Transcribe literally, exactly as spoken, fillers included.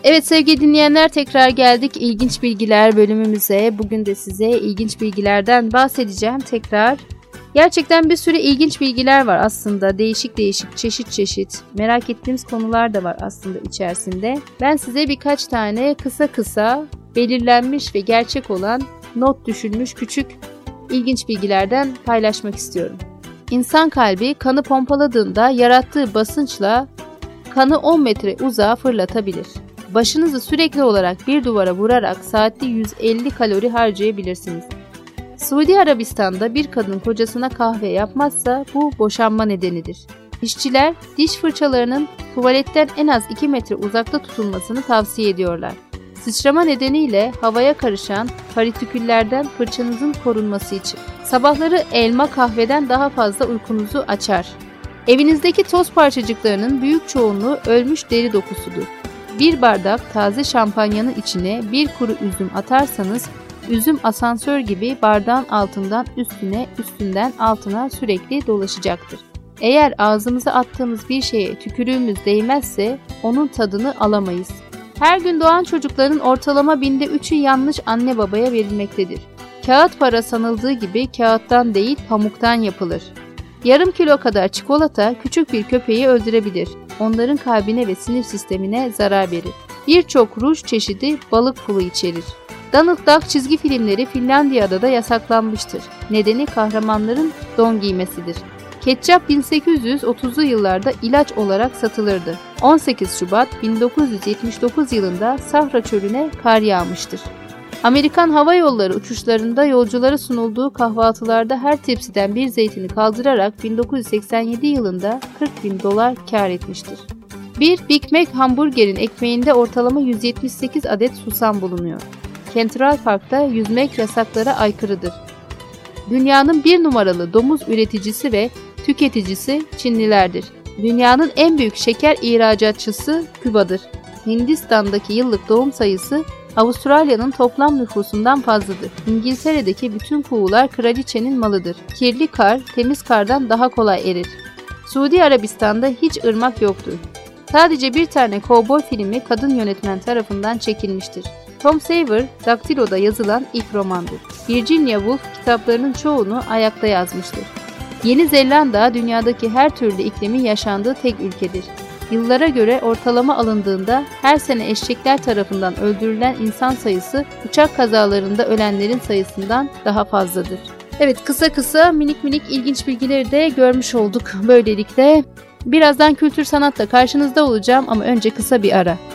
Evet sevgili dinleyenler, tekrar geldik ilginç bilgiler bölümümüze. Bugün de size ilginç bilgilerden bahsedeceğim tekrar. Gerçekten bir sürü ilginç bilgiler var aslında. Değişik değişik, çeşit çeşit. Merak ettiğimiz konular da var aslında içerisinde. Ben size birkaç tane kısa kısa belirlenmiş ve gerçek olan not düşülmüş küçük ilginç bilgilerden paylaşmak istiyorum. İnsan kalbi kanı pompaladığında yarattığı basınçla kanı on metre uzağa fırlatabilir. Başınızı sürekli olarak bir duvara vurarak saatte yüz elli kalori harcayabilirsiniz. Suudi Arabistan'da bir kadın kocasına kahve yapmazsa bu boşanma nedenidir. İşçiler diş fırçalarının tuvaletten en az iki metre uzakta tutulmasını tavsiye ediyorlar. Sıçrama nedeniyle havaya karışan partiküllerden fırçanızın korunması için. Sabahları elma kahveden daha fazla uykunuzu açar. Evinizdeki toz parçacıklarının büyük çoğunluğu ölmüş deri dokusudur. Bir bardak taze şampanyanın içine bir kuru üzüm atarsanız, üzüm asansör gibi bardağın altından üstüne, üstünden altına sürekli dolaşacaktır. Eğer ağzımıza attığımız bir şeye tükürüğümüz değmezse onun tadını alamayız. Her gün doğan çocukların ortalama binde üçü yanlış anne babaya verilmektedir. Kağıt para sanıldığı gibi kağıttan değil pamuktan yapılır. Yarım kilo kadar çikolata küçük bir köpeği öldürebilir. Onların kalbine ve sinir sistemine zarar verir. Birçok ruj çeşidi balık pulu içerir. Donald Duck çizgi filmleri Finlandiya'da da yasaklanmıştır. Nedeni kahramanların don giymesidir. Ketçap bin sekiz yüz otuzlu yıllarda ilaç olarak satılırdı. on sekiz Şubat bin dokuz yüz yetmiş dokuz yılında Sahra çölüne kar yağmıştır. Amerikan Hava Yolları uçuşlarında yolculara sunulduğu kahvaltılarda her tepsiden bir zeytini kaldırarak bin dokuz yüz seksen yedi yılında kırk bin dolar kar etmiştir. Bir Big Mac hamburgerin ekmeğinde ortalama yüz yetmiş sekiz adet susam bulunuyor. Central Park'ta yüzmek yasaklara aykırıdır. Dünyanın bir numaralı domuz üreticisi ve tüketicisi Çinlilerdir. Dünyanın en büyük şeker ihracatçısı Küba'dır. Hindistan'daki yıllık doğum sayısı Avustralya'nın toplam nüfusundan fazladır. İngiltere'deki bütün kuğular kraliçenin malıdır. Kirli kar, temiz kardan daha kolay erir. Suudi Arabistan'da hiç ırmak yoktur. Sadece bir tane kovboy filmi kadın yönetmen tarafından çekilmiştir. Tom Sawyer, daktiloda yazılan ilk romandır. Virginia Woolf kitaplarının çoğunu ayakta yazmıştır. Yeni Zelanda, dünyadaki her türlü iklimin yaşandığı tek ülkedir. Yıllara göre ortalama alındığında her sene eşekler tarafından öldürülen insan sayısı uçak kazalarında ölenlerin sayısından daha fazladır. Evet, kısa kısa minik minik ilginç bilgileri de görmüş olduk böylelikle. Birazdan kültür sanatla karşınızda olacağım ama önce kısa bir ara.